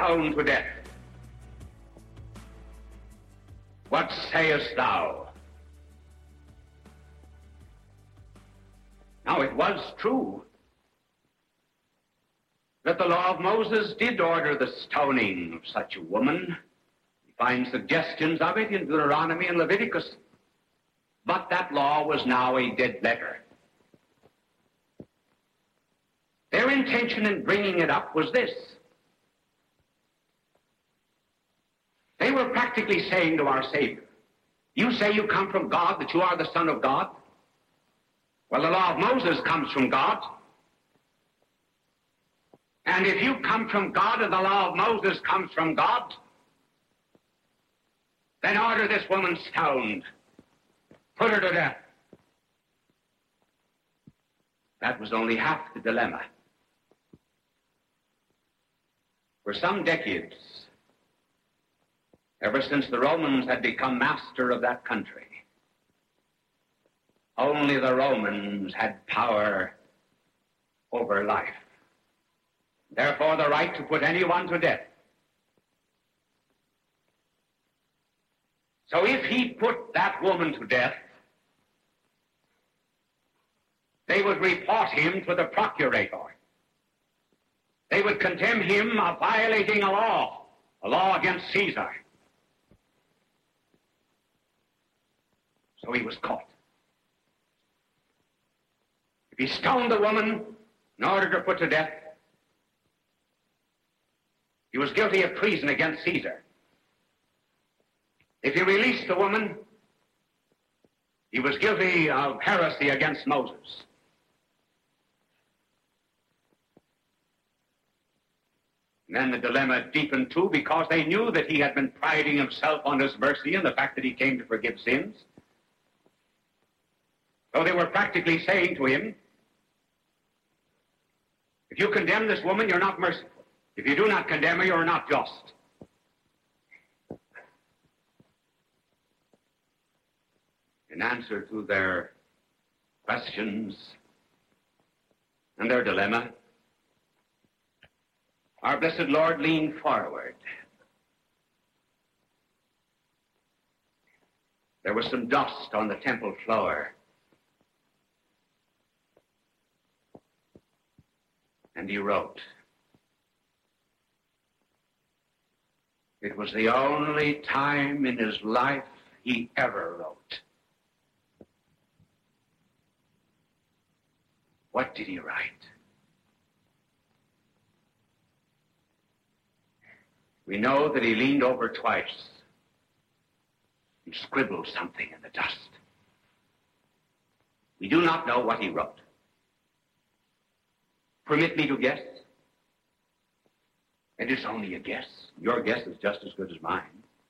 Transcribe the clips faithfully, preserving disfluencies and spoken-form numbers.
stoned to death. What sayest thou? Now, it was true that the law of Moses did order the stoning of such a woman. We find suggestions of it in Deuteronomy and Leviticus. But that law was now a dead letter. Their intention in bringing it up was this. They were practically saying to our Savior, you say you come from God, that you are the Son of God? Well, the law of Moses comes from God. And if you come from God and the law of Moses comes from God, then order this woman stoned. Put her to death. That was only half the dilemma. For some decades, ever since the Romans had become master of that country, only the Romans had power over life. Therefore, the right to put anyone to death. So if he put that woman to death, they would report him to the procurator. They would condemn him of violating a law, a law against Caesar. So he was caught. If he stoned the woman in order to put to death, he was guilty of treason against Caesar. If he released the woman, he was guilty of heresy against Moses. And then the dilemma deepened too, because they knew that he had been priding himself on his mercy and the fact that he came to forgive sins. So they were practically saying to him, if you condemn this woman, you're not merciful. If you do not condemn her, you're not just. In answer to their questions and their dilemma, our blessed Lord leaned forward. There was some dust on the temple floor. And he wrote. It was the only time in his life he ever wrote. What did he write? We know that he leaned over twice and scribbled something in the dust. We do not know what he wrote. Permit me to guess. It is only a guess. Your guess is just as good as mine.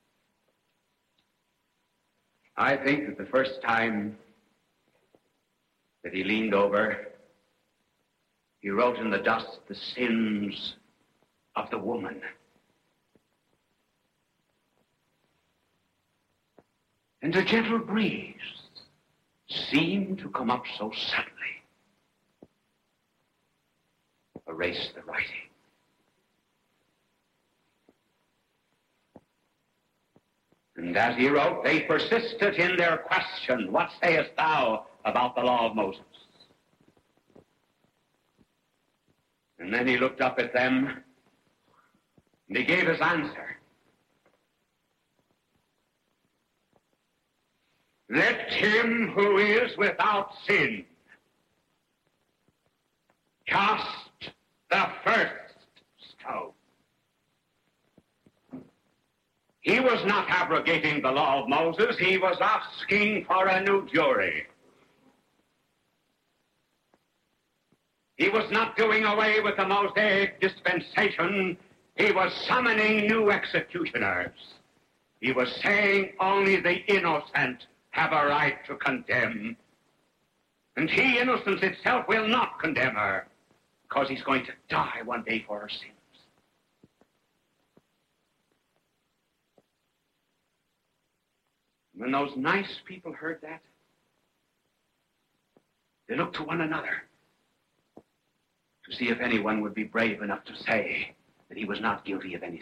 I think that the first time that he leaned over, he wrote in the dust the sins of the woman. And a gentle breeze seemed to come up so suddenly, erase the writing. And as he wrote, they persisted in their question, what sayest thou about the law of Moses? And then he looked up at them, and he gave his answer. Let him who is without sin cast the first stone. He was not abrogating the law of Moses. He was asking for a new jury. He was not doing away with the Mosaic dispensation. He was summoning new executioners. He was saying only the innocent have a right to condemn. And he, innocence itself, will not condemn her, because he's going to die one day for her sins. When those nice people heard that, they looked to one another to see if anyone would be brave enough to say that he was not guilty of any